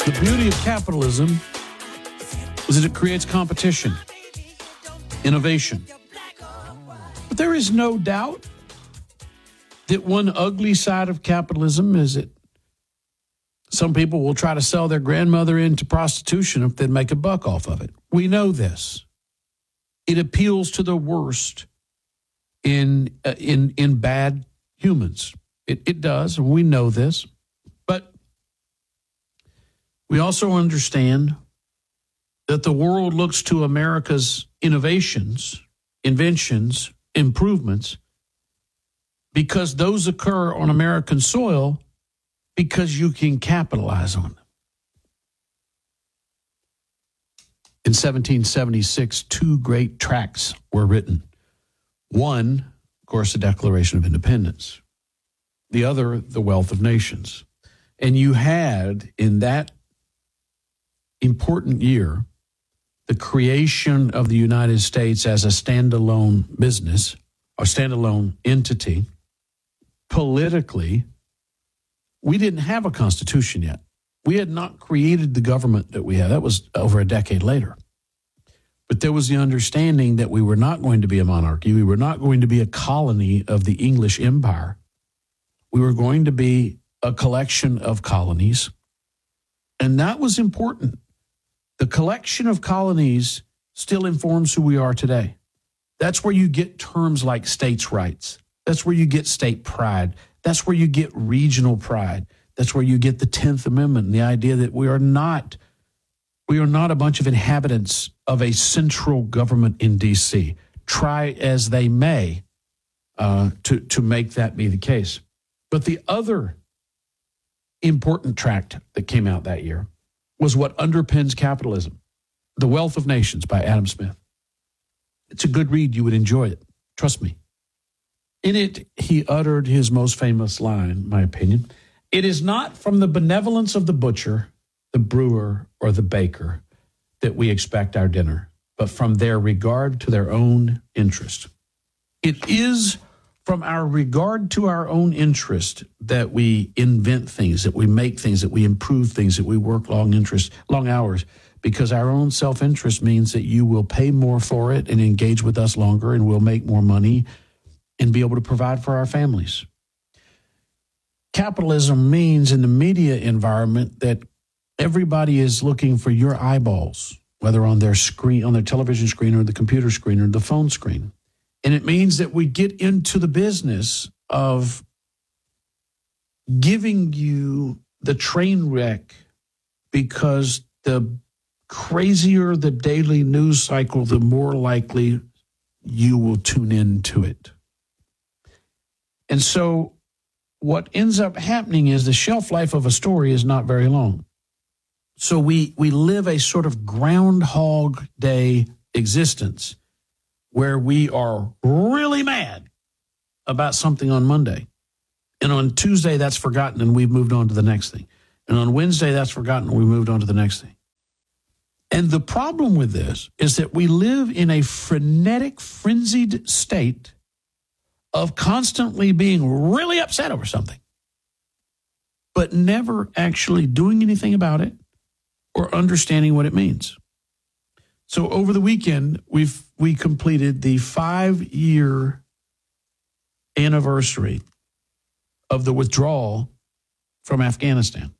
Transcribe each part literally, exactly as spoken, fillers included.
The beauty of capitalism is that it creates competition, innovation. But there is no doubt that one ugly side of capitalism is that some people will try to sell their grandmother into prostitution if they make a buck off of it. We know this. It appeals to the worst in uh, in in bad humans. It, it does, and we know this. But we also understand that the world looks to America's innovations, inventions, improvements, because those occur on American soil because you can capitalize on them. In seventeen seventy-six, two great tracts were written. One, of course, the Declaration of Independence. The other, the Wealth of Nations. And you had, in that important year, the creation of the United States as a standalone business, a standalone entity. Politically, we didn't have a constitution yet. We had not created the government that we have. That was over a decade later. But there was the understanding that we were not going to be a monarchy. We were not going to be a colony of the English Empire. We were going to be a collection of colonies. And that was important. The collection of colonies still informs who we are today. That's where you get terms like states' rights. That's where you get state pride. That's where you get regional pride. That's where you get the tenth Amendment and the idea that we are not, we are not a bunch of inhabitants of a central government in D C. Try as they may uh, to, to make that be the case. But the other important tract that came out that year was what underpins capitalism, The Wealth of Nations by Adam Smith. It's a good read. You would enjoy it. Trust me. In it, he uttered his most famous line, in my opinion. It is not from the benevolence of the butcher, the brewer, or the baker that we expect our dinner, but from their regard to their own interest. It is from our regard to our own interest that we invent things, that we make things, that we improve things, that we work long interest, long hours, because our own self-interest means that you will pay more for it and engage with us longer, and we'll make more money and be able to provide for our families. Capitalism means in the media environment that everybody is looking for your eyeballs, whether on their screen, on their television screen or the computer screen or the phone screen. And it means that we get into the business of giving you the train wreck because the crazier the daily news cycle, the more likely you will tune into it. And so what ends up happening is the shelf life of a story is not very long. So we we live a sort of Groundhog Day existence where we are really mad about something on Monday. And on Tuesday, that's forgotten and we've moved on to the next thing. And on Wednesday, that's forgotten and we moved on to the next thing. And the problem with this is that we live in a frenetic, frenzied state of constantly being really upset over something, but never actually doing anything about it or understanding what it means. So over the weekend, we've we completed the five-year anniversary of the withdrawal from Afghanistan.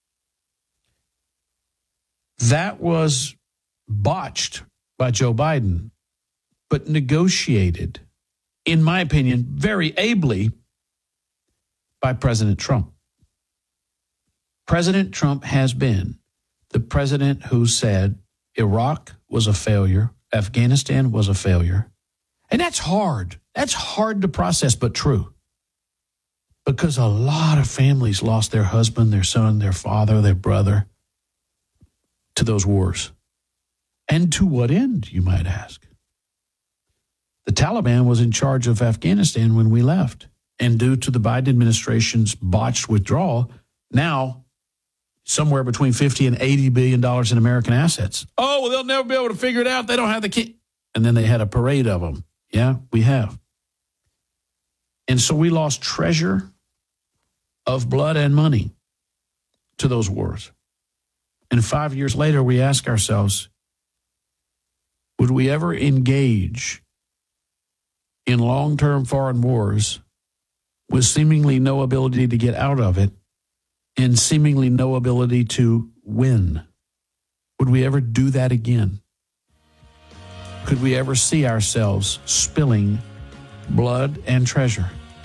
That was botched by Joe Biden, but negotiated, in my opinion, very ably by President Trump. President Trump has been the president who said Iraq was a failure, Afghanistan was a failure. And that's hard. That's hard to process, but true. Because a lot of families lost their husband, their son, their father, their brother to those wars. And to what end, you might ask? The Taliban was in charge of Afghanistan when we left. And due to the Biden administration's botched withdrawal, now somewhere between fifty and eighty billion dollars in American assets. Oh, well, they'll never be able to figure it out. They don't have the key. And then they had a parade of them. Yeah, we have. And so we lost treasure of blood and money to those wars. And five years later, we ask ourselves, would we ever engage in long-term foreign wars with seemingly no ability to get out of it and seemingly no ability to win? Would we ever do that again? Could we ever see ourselves spilling blood and treasure?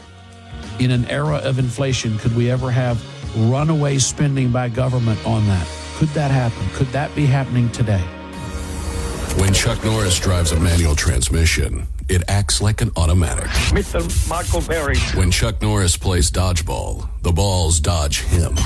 In an era of inflation, could we ever have runaway spending by government on that? Could that happen? Could that be happening today? When Chuck Norris drives a manual transmission, it acts like an automatic. Mister Michael Berry. When Chuck Norris plays dodgeball, the balls dodge him.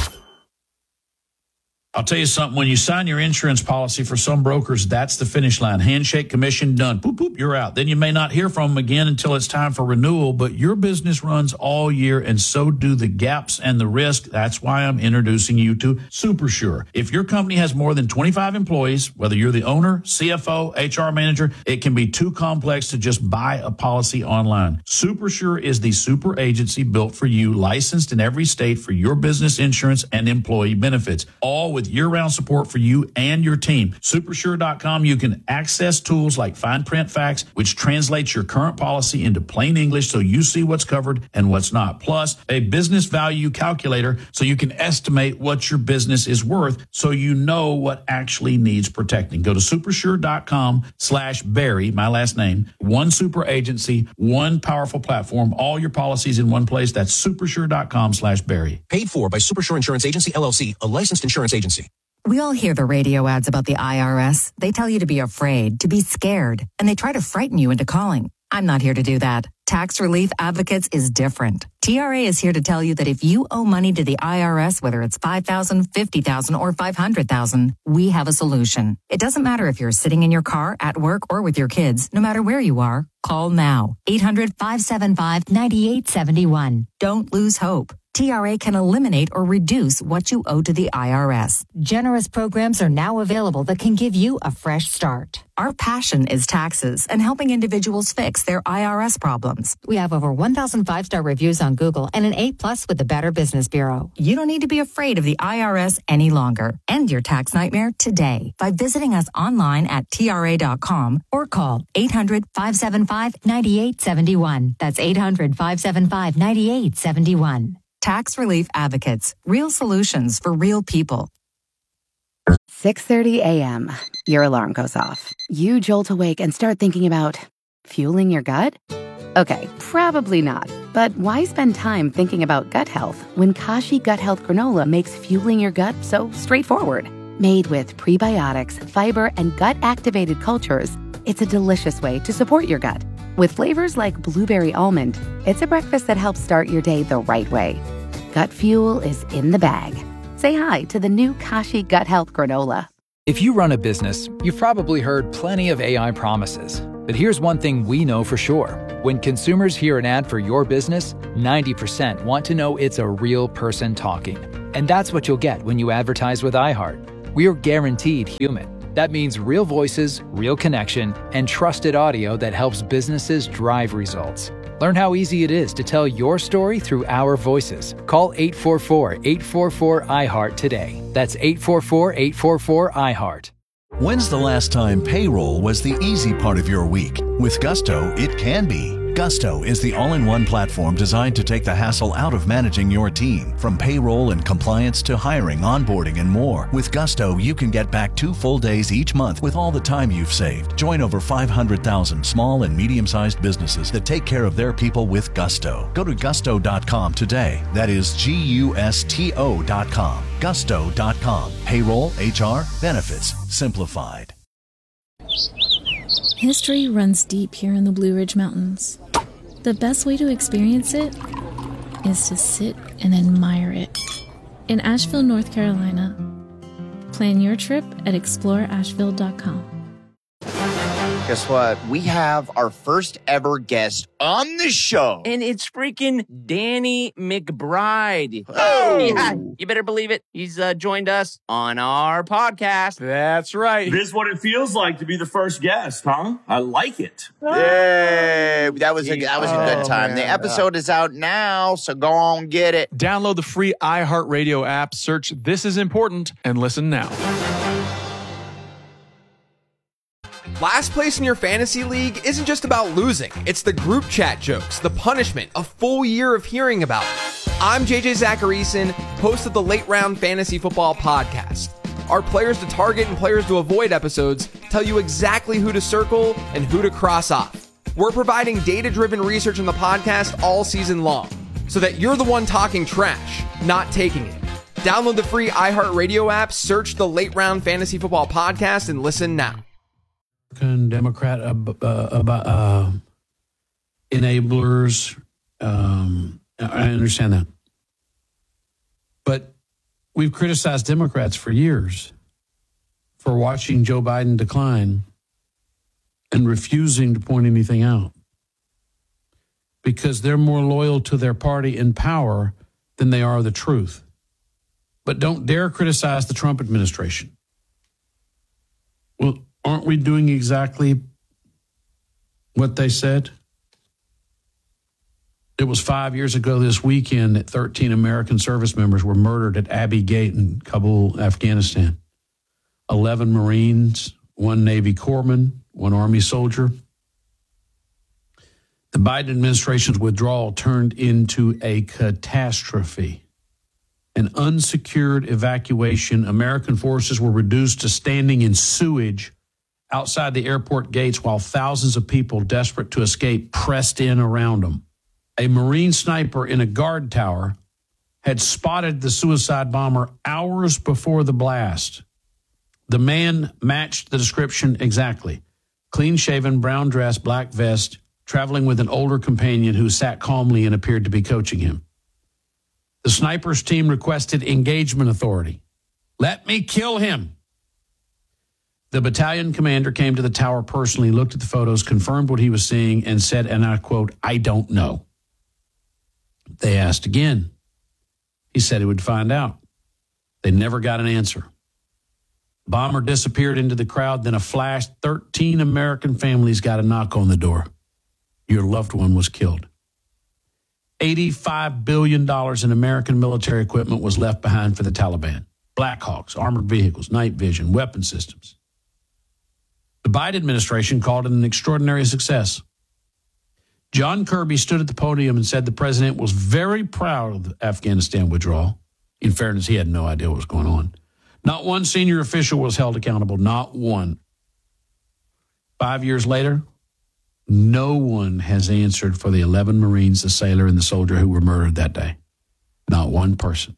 I'll tell you something, when you sign your insurance policy for some brokers, that's the finish line. Handshake, commission, done. Boop, boop, you're out. Then you may not hear from them again until it's time for renewal, but your business runs all year, and so do the gaps and the risk. That's why I'm introducing you to SuperSure. If your company has more than twenty-five employees, whether you're the owner, C F O, H R manager, it can be too complex to just buy a policy online. SuperSure is the super agency built for you, licensed in every state for your business insurance and employee benefits, all with with year-round support for you and your team. Supersure dot com, you can access tools like Fine Print Facts, which translates your current policy into plain English so you see what's covered and what's not. Plus, a business value calculator so you can estimate what your business is worth so you know what actually needs protecting. Go to supersure dot com slash Barry, my last name, one super agency, one powerful platform, all your policies in one place. That's supersure dot com slash Barry. Paid for by Supersure Insurance Agency, L L C, a licensed insurance agency. We all hear the radio ads about the I R S. They tell you to be afraid, to be scared, and they try to frighten you into calling. I'm not here to do that. Tax Relief Advocates is different. T R A is here to tell you that if you owe money to the I R S, whether it's five thousand dollars, fifty thousand dollars, or five hundred thousand dollars, we have a solution. It doesn't matter if you're sitting in your car, at work, or with your kids. No matter where you are, call now. eight hundred, five seven five, nine eight seven one. Don't lose hope. T R A can eliminate or reduce what you owe to the I R S. Generous programs are now available that can give you a fresh start. Our passion is taxes and helping individuals fix their I R S problems. We have over one thousand five-star reviews on Google and an A plus with the Better Business Bureau. You don't need to be afraid of the I R S any longer. End your tax nightmare today by visiting us online at T R A dot com or call eight hundred, five seven five, nine eight seven one. That's eight hundred, five seven five, nine eight seven one. Tax Relief Advocates. Real solutions for real people. six thirty a.m. Your alarm goes off. You jolt awake and start thinking about fueling your gut? Okay, probably not. But why spend time thinking about gut health when Kashi Gut Health Granola makes fueling your gut so straightforward? Made with prebiotics, fiber, and gut-activated cultures, it's a delicious way to support your gut. With flavors like blueberry almond, it's a breakfast that helps start your day the right way. Gut fuel is in the bag. Say hi to the new Kashi Gut Health Granola. If you run a business, you've probably heard plenty of A I promises. But here's one thing we know for sure. When consumers hear an ad for your business, ninety percent want to know it's a real person talking. And that's what you'll get when you advertise with iHeart. We're guaranteed human. That means real voices, real connection, and trusted audio that helps businesses drive results. Learn how easy it is to tell your story through our voices. Call eight four four, eight four four, I heart today. That's eight four four, eight four four, I heart. When's the last time payroll was the easy part of your week? With Gusto, it can be. Gusto is the all-in-one platform designed to take the hassle out of managing your team. From payroll and compliance to hiring, onboarding, and more. With Gusto, you can get back two full days each month with all the time you've saved. Join over five hundred thousand small and medium-sized businesses that take care of their people with Gusto. Go to gusto dot com today. That is G U S T O dot com. gusto dot com. Payroll, H R, benefits, simplified. History runs deep here in the Blue Ridge Mountains. The best way to experience it is to sit and admire it. In Asheville, North Carolina. Plan your trip at explore asheville dot com. Guess what? We have our first ever guest on the show. And it's freaking Danny McBride. Oh! Yeah, you better believe it. He's uh, joined us on our podcast. That's right. This is what it feels like to be the first guest, huh? I like it. Yay! That was a, that was a good Oh, time. man. The episode is out now, so go on get it. Download the free iHeartRadio app, search This Is Important, and listen now. Last place in your fantasy league isn't just about losing. It's the group chat jokes, the punishment, a full year of hearing about it. I'm J J Zacharyson, host of the Late Round Fantasy Football Podcast. Our Players to Target and Players to Avoid episodes tell you exactly who to circle and who to cross off. We're providing data-driven research in the podcast all season long, so that you're the one talking trash, not taking it. Download the free iHeartRadio app, search the Late Round Fantasy Football Podcast, and listen now. Democrat uh, uh, uh, enablers. Um, I understand that. But we've criticized Democrats for years for watching Joe Biden decline and refusing to point anything out because they're more loyal to their party in power than they are the truth. But don't dare criticize the Trump administration. Well, aren't we doing exactly what they said? It was five years ago this weekend that thirteen American service members were murdered at Abbey Gate in Kabul, Afghanistan. eleven Marines, one Navy corpsman, one Army soldier. The Biden administration's withdrawal turned into a catastrophe. An unsecured evacuation. American forces were reduced to standing in sewage outside the airport gates while thousands of people desperate to escape pressed in around them. A Marine sniper in a guard tower had spotted the suicide bomber hours before the blast. The man matched the description exactly. Clean-shaven, brown dress, black vest, traveling with an older companion who sat calmly and appeared to be coaching him. The sniper's team requested engagement authority. Let me kill him. The battalion commander came to the tower personally, looked at the photos, confirmed what he was seeing, and said, and I quote, "I don't know." They asked again. He said he would find out. They never got an answer. Bomber disappeared into the crowd, then a flash. thirteen American families got a knock on the door. Your loved one was killed. eighty-five billion dollars in American military equipment was left behind for the Taliban. Black Hawks, armored vehicles, night vision, weapon systems. The Biden administration called it an extraordinary success. John Kirby stood at the podium and said the president was very proud of the Afghanistan withdrawal. In fairness, he had no idea what was going on. Not one senior official was held accountable, not one. Five years later, no one has answered for the eleven Marines, the sailor, and the soldier who were murdered that day. Not one person.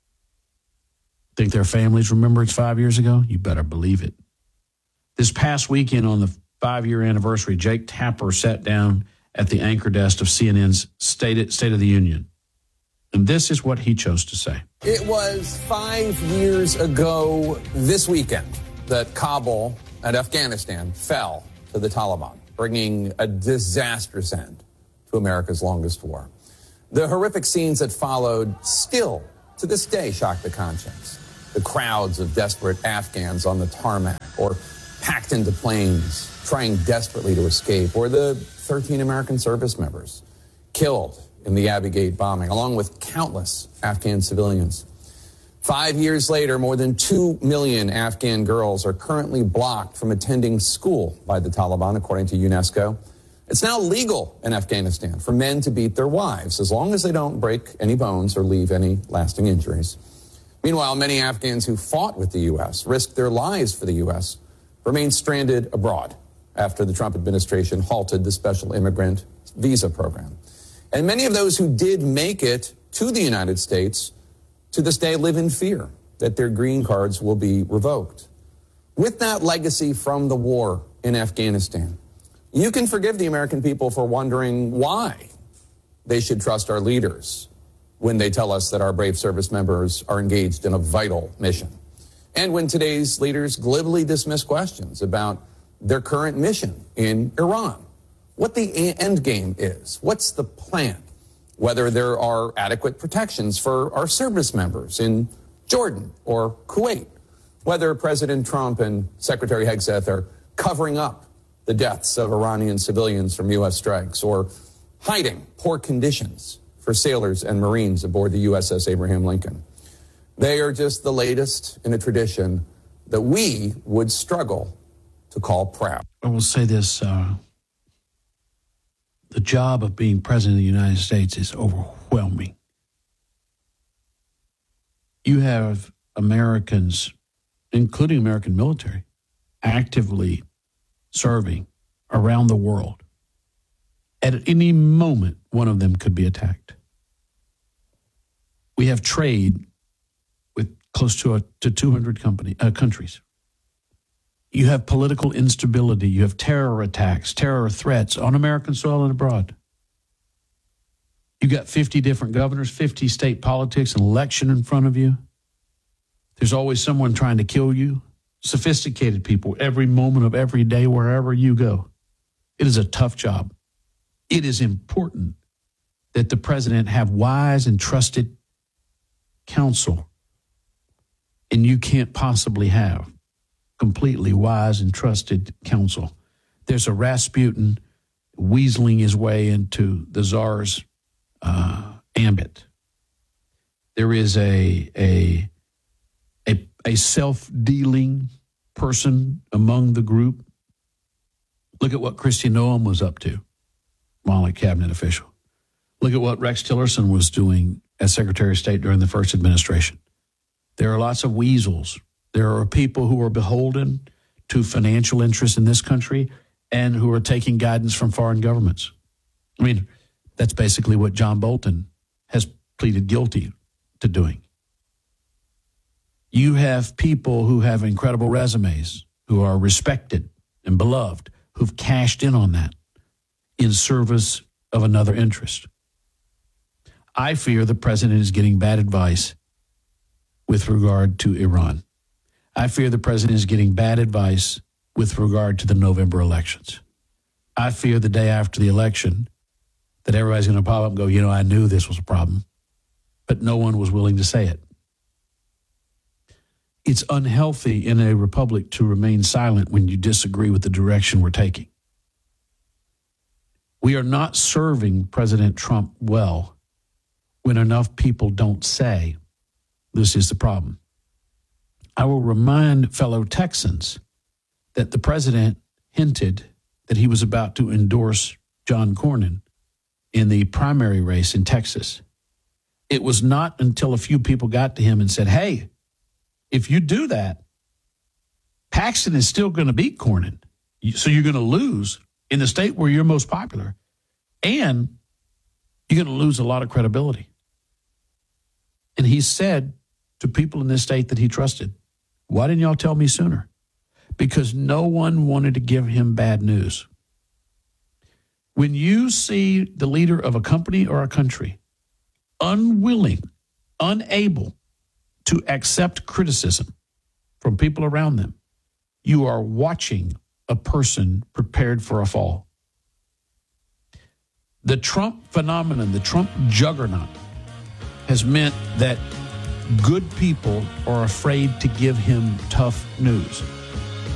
Think their families remember it's five years ago? You better believe it. This past weekend on the five-year anniversary, Jake Tapper sat down at the anchor desk of C N N's State, State of the Union. And this is what he chose to say. It was five years ago this weekend that Kabul and Afghanistan fell to the Taliban, bringing a disastrous end to America's longest war. The horrific scenes that followed still, to this day, shock the conscience. The crowds of desperate Afghans on the tarmac or packed into planes, trying desperately to escape, or the thirteen American service members killed in the Abbey Gate bombing, along with countless Afghan civilians. Five years later, more than two million Afghan girls are currently blocked from attending school by the Taliban, according to UNESCO. It's now legal in Afghanistan for men to beat their wives, as long as they don't break any bones or leave any lasting injuries. Meanwhile, many Afghans who fought with the U S, risked their lives for the U S, remain stranded abroad after the Trump administration halted the special immigrant visa program. And many of those who did make it to the United States to this day live in fear that their green cards will be revoked. With that legacy from the war in Afghanistan, you can forgive the American people for wondering why they should trust our leaders when they tell us that our brave service members are engaged in a vital mission. And when today's leaders glibly dismiss questions about their current mission in Iran, what the end game is, what's the plan, whether there are adequate protections for our service members in Jordan or Kuwait, whether President Trump and Secretary Hegseth are covering up the deaths of Iranian civilians from U S strikes or hiding poor conditions for sailors and Marines aboard the U S S Abraham Lincoln. They are just the latest in a tradition that we would struggle to call proud. I will say this, uh, the job of being president of the United States is overwhelming. You have Americans, including American military, actively serving around the world. At any moment, one of them could be attacked. We have trade with close to, a, to two hundred company, uh, countries. You have political instability. You have terror attacks, terror threats on American soil and abroad. You got fifty different governors, fifty state politics, an election in front of you. There's always someone trying to kill you. Sophisticated people every moment of every day, wherever you go. It is a tough job. It is important that the president have wise and trusted counsel. And you can't possibly have completely wise and trusted counsel. There's a Rasputin weaseling his way into the czar's uh, ambit. There is a a a, a self-dealing person among the group. Look at what Kristi Noem was up to while a cabinet official. Look at what Rex Tillerson was doing as Secretary of State during the first administration. There are lots of weasels. There are people who are beholden to financial interests in this country and who are taking guidance from foreign governments. I mean, that's basically what John Bolton has pleaded guilty to doing. You have people who have incredible resumes, who are respected and beloved, who've cashed in on that in service of another interest. I fear the president is getting bad advice with regard to Iran. I fear the president is getting bad advice with regard to the November elections. I fear the day after the election that everybody's going to pop up and go, you know, I knew this was a problem, but no one was willing to say it. It's unhealthy in a republic to remain silent when you disagree with the direction we're taking. We are not serving President Trump well when enough people don't say this is the problem. I will remind fellow Texans that the president hinted that he was about to endorse John Cornyn in the primary race in Texas. It was not until a few people got to him and said, hey, if you do that, Paxton is still going to beat Cornyn. So you're going to lose in the state where you're most popular, and you're going to lose a lot of credibility. And he said to people in this state that he trusted, why didn't y'all tell me sooner? Because no one wanted to give him bad news. When you see the leader of a company or a country unwilling, unable to accept criticism from people around them, you are watching a person prepared for a fall. The Trump phenomenon, the Trump juggernaut, has meant that good people are afraid to give him tough news.